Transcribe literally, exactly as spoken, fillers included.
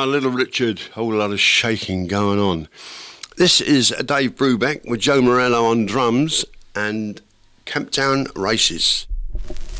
Ah, Little Richard, a whole lot of shaking going on. This is Dave Brubeck with Joe Morello on drums and Camptown Races.